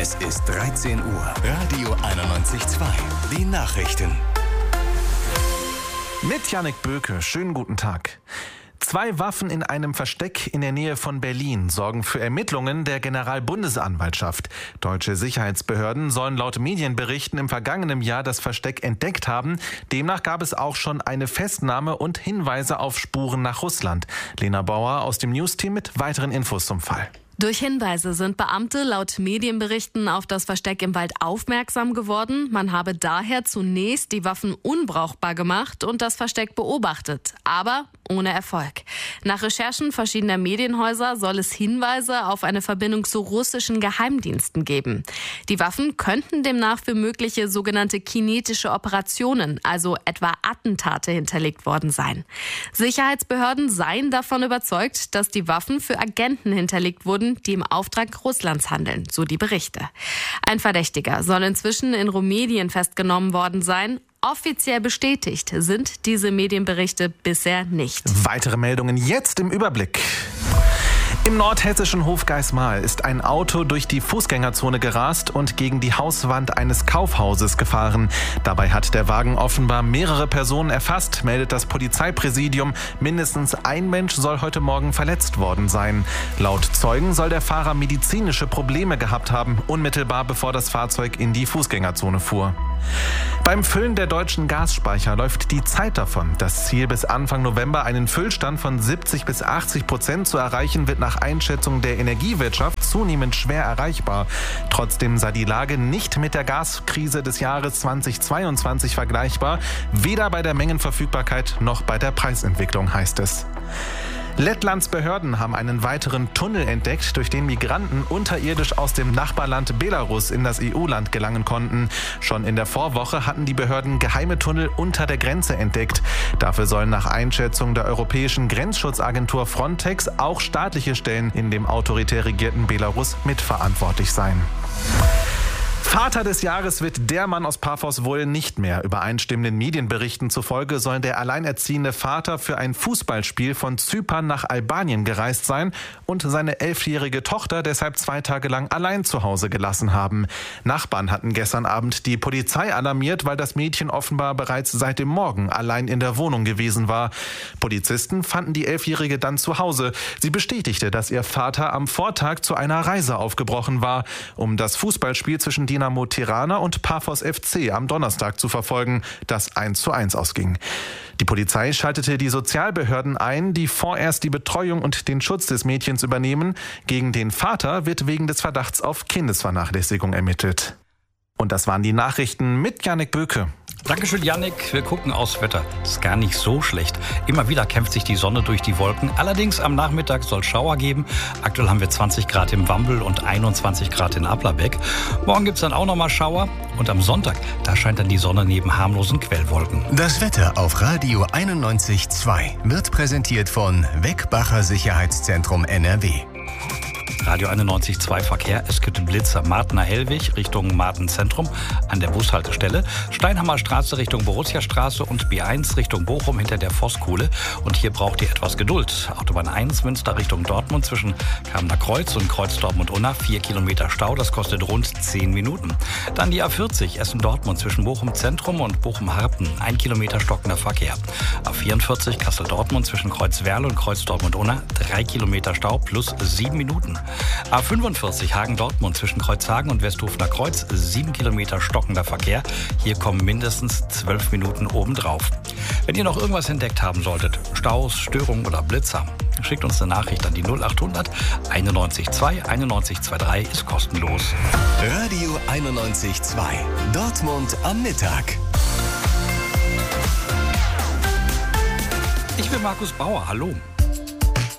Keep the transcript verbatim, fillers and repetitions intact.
Es ist dreizehn Uhr. Radio einundneunzig Komma zwei. Die Nachrichten. Mit Jannik Böke. Schönen guten Tag. Zwei Waffen in einem Versteck in der Nähe von Berlin sorgen für Ermittlungen der Generalbundesanwaltschaft. Deutsche Sicherheitsbehörden sollen laut Medienberichten im vergangenen Jahr das Versteck entdeckt haben. Demnach gab es auch schon eine Festnahme und Hinweise auf Spuren nach Russland. Lena Bauer aus dem Newsteam mit weiteren Infos zum Fall. Durch Hinweise sind Beamte laut Medienberichten auf das Versteck im Wald aufmerksam geworden. Man habe daher zunächst die Waffen unbrauchbar gemacht und das Versteck beobachtet, aber ohne Erfolg. Nach Recherchen verschiedener Medienhäuser soll es Hinweise auf eine Verbindung zu russischen Geheimdiensten geben. Die Waffen könnten demnach für mögliche sogenannte kinetische Operationen, also etwa Attentate, hinterlegt worden sein. Sicherheitsbehörden seien davon überzeugt, dass die Waffen für Agenten hinterlegt wurden, die im Auftrag Russlands handeln, so die Berichte. Ein Verdächtiger soll inzwischen in Rumänien festgenommen worden sein. Offiziell bestätigt sind diese Medienberichte bisher nicht. Weitere Meldungen jetzt im Überblick. Im nordhessischen Hofgeismar ist ein Auto durch die Fußgängerzone gerast und gegen die Hauswand eines Kaufhauses gefahren. Dabei hat der Wagen offenbar mehrere Personen erfasst, meldet das Polizeipräsidium. Mindestens ein Mensch soll heute Morgen verletzt worden sein. Laut Zeugen soll der Fahrer medizinische Probleme gehabt haben, unmittelbar bevor das Fahrzeug in die Fußgängerzone fuhr. Beim Füllen der deutschen Gasspeicher läuft die Zeit davon. Das Ziel, bis Anfang November einen Füllstand von siebzig bis achtzig Prozent zu erreichen, wird nach Einschätzung der Energiewirtschaft zunehmend schwer erreichbar. Trotzdem sei die Lage nicht mit der Gaskrise des Jahres zweitausendzweiundzwanzig vergleichbar, weder bei der Mengenverfügbarkeit noch bei der Preisentwicklung, heißt es. Lettlands Behörden haben einen weiteren Tunnel entdeckt, durch den Migranten unterirdisch aus dem Nachbarland Belarus in das E U-Land gelangen konnten. Schon in der Vorwoche hatten die Behörden geheime Tunnel unter der Grenze entdeckt. Dafür sollen nach Einschätzung der europäischen Grenzschutzagentur Frontex auch staatliche Stellen in dem autoritär regierten Belarus mitverantwortlich sein. Vater des Jahres wird der Mann aus Paphos wohl nicht mehr. Übereinstimmenden Medienberichten zufolge soll der alleinerziehende Vater für ein Fußballspiel von Zypern nach Albanien gereist sein und seine elfjährige Tochter deshalb zwei Tage lang allein zu Hause gelassen haben. Nachbarn hatten gestern Abend die Polizei alarmiert, weil das Mädchen offenbar bereits seit dem Morgen allein in der Wohnung gewesen war. Polizisten fanden die Elfjährige dann zu Hause. Sie bestätigte, dass ihr Vater am Vortag zu einer Reise aufgebrochen war, um das Fußballspiel zwischen Dinamo Tirana und Paphos F C am Donnerstag zu verfolgen, das eins zu eins ausging. Die Polizei schaltete die Sozialbehörden ein, die vorerst die Betreuung und den Schutz des Mädchens übernehmen. Gegen den Vater wird wegen des Verdachts auf Kindesvernachlässigung ermittelt. Und das waren die Nachrichten mit Jannik Böke. Dankeschön, Jannik. Wir gucken aufs Wetter. Ist gar nicht so schlecht. Immer wieder kämpft sich die Sonne durch die Wolken. Allerdings am Nachmittag soll es Schauer geben. Aktuell haben wir zwanzig Grad im Wambel und einundzwanzig Grad in Applerbeck. Morgen gibt es dann auch nochmal Schauer. Und am Sonntag, da scheint dann die Sonne neben harmlosen Quellwolken. Das Wetter auf Radio einundneunzig Komma zwei wird präsentiert von Weckbacher Sicherheitszentrum N R W. Radio einundneunzig Komma zwei Verkehr. Es gibt Blitzer Martner-Hellwig Richtung Martenzentrum an der Bushaltestelle. Steinhammer Straße Richtung Borussia-Straße und B eins Richtung Bochum hinter der Vosskuhle. Und hier braucht ihr etwas Geduld. Autobahn eins Münster Richtung Dortmund zwischen Kamener Kreuz und Kreuz Dortmund-Unna. Vier Kilometer Stau, das kostet rund zehn Minuten. Dann die A vierzig Essen-Dortmund zwischen Bochum-Zentrum und Bochum-Harpen. Ein Kilometer stockender Verkehr. A vierundvierzig Kassel-Dortmund zwischen Kreuz-Werle und Kreuz Dortmund-Unna. Drei Kilometer Stau plus sieben Minuten. A fünfundvierzig Hagen-Dortmund zwischen Kreuzhagen und Westhofener Kreuz, sieben Kilometer stockender Verkehr. Hier kommen mindestens zwölf Minuten obendrauf. Wenn ihr noch irgendwas entdeckt haben solltet, Staus, Störungen oder Blitzer, schickt uns eine Nachricht an die null achthundert einundneunzig zwei einundneunzig dreiundzwanzig, ist kostenlos. Radio einundneunzig Komma zwei, Dortmund am Mittag. Ich bin Markus Bauer, hallo.